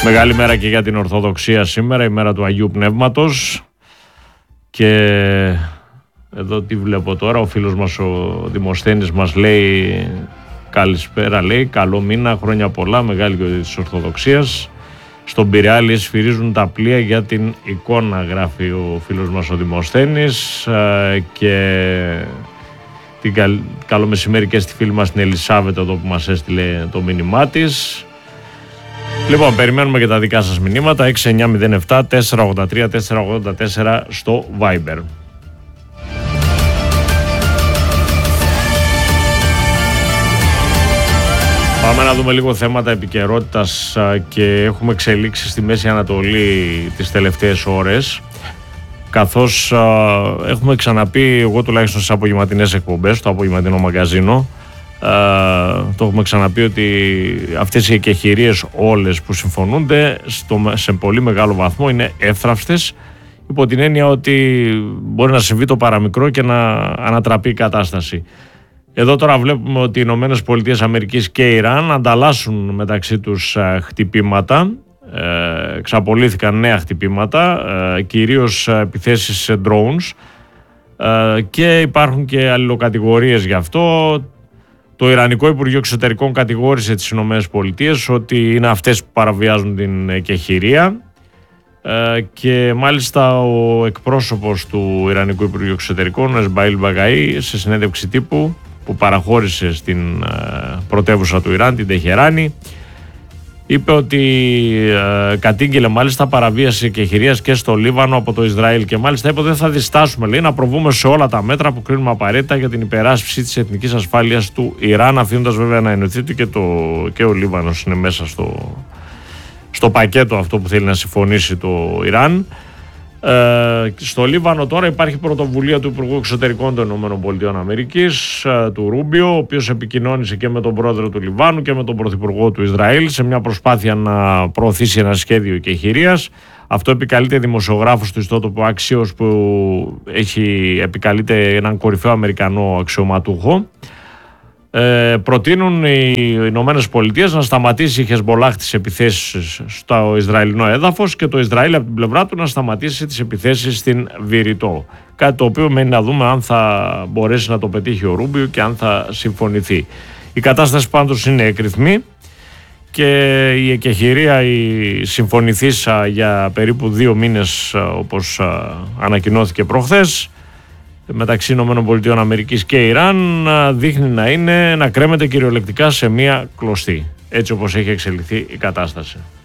Μεγάλη μέρα και για την Ορθοδοξία σήμερα, η μέρα του Αγίου Πνεύματος. Και εδώ τι βλέπω τώρα, ο φίλος μας ο Δημοσθένης μας λέει καλησπέρα, λέει καλό μήνα, χρόνια πολλά, μεγάλη γιορτή της Ορθοδοξίας. Στον Πειραιά σφυρίζουν τα πλοία για την εικόνα, γράφει ο φίλος μας ο Δημοσθένης. Και καλό μεσημέρι και στη φίλη μας την Ελισάβετ εδώ που μας έστειλε το μήνυμά της. Λοιπόν, περιμένουμε και τα δικά σας μηνύματα. 6907 483 484 στο Viber. Πάμε να δούμε λίγο θέματα επικαιρότητας και έχουμε εξελίξει στη Μέση Ανατολή τις τελευταίες ώρες. Καθώς έχουμε ξαναπεί, εγώ τουλάχιστον στις απογευματινές εκπομπές, το απογευματινό μαγκαζίνο, το έχουμε ξαναπεί ότι αυτές οι εκεχηρίες όλες που συμφωνούνται σε πολύ μεγάλο βαθμό είναι εύθραυστες, υπό την έννοια ότι μπορεί να συμβεί το παραμικρό και να ανατραπεί η κατάσταση. Εδώ τώρα βλέπουμε ότι οι Ηνωμένες Πολιτείες Αμερικής και η Ιράν ανταλλάσσουν μεταξύ τους χτυπήματα. Εξαπολύθηκαν νέα χτυπήματα, κυρίως επιθέσεις σε drones, και υπάρχουν και αλληλοκατηγορίες γι' αυτό. Το Ιρανικό Υπουργείο Εξωτερικών κατηγόρησε τις Ηνωμένες Πολιτείες ότι είναι αυτές που παραβιάζουν την εκεχηρία, και μάλιστα ο εκπρόσωπος του Ιρανικού Υπουργείου Εξωτερικών, ο Εσμαήλ Μπαγκαή, σε συνέντευξη τύπου που παραχώρησε στην πρωτεύουσα του Ιράν, την Τεχεράνη, είπε ότι κατήγγειλε μάλιστα παραβίαση εκεχηρίας και στο Λίβανο από το Ισραήλ, και μάλιστα είπε ότι δεν θα διστάσουμε, λέει, να προβούμε σε όλα τα μέτρα που κρίνουμε απαραίτητα για την υπεράσπιση της εθνικής ασφάλειας του Ιράν, αφήνοντας βέβαια να εννοηθεί ότι και ο Λίβανος είναι μέσα στο πακέτο αυτό που θέλει να συμφωνήσει το Ιράν. Στο Λίβανο τώρα υπάρχει πρωτοβουλία του Υπουργού Εξωτερικών των ΗΠΑ, του Ρούμπιο, ο οποίος επικοινώνησε και με τον πρόεδρο του Λιβάνου και με τον πρωθυπουργό του Ισραήλ σε μια προσπάθεια να προωθήσει ένα σχέδιο εκεχηρίας. Αυτό επικαλείται δημοσιογράφος του ιστότοπου Axios, που επικαλείται έναν κορυφαίο Αμερικανό αξιωματούχο. Προτείνουν οι Ηνωμένες Πολιτείες να σταματήσει η Χεσμολάχ τις επιθέσεις στο Ισραηλινό έδαφος και το Ισραήλ από την πλευρά του να σταματήσει τις επιθέσεις στην Βηρητό. Κάτι το οποίο μένει να δούμε αν θα μπορέσει να το πετύχει ο Ρούμπιο και αν θα συμφωνηθεί. Η κατάσταση πάντως είναι εκρηθμή και η εκεχηρία συμφωνηθήσα για περίπου 2 μήνες, όπως ανακοινώθηκε προχθές, μεταξύ ΗΠΑ και Ιράν, δείχνει να κρέμεται κυριολεκτικά σε μία κλωστή, έτσι όπως έχει εξελιχθεί η κατάσταση.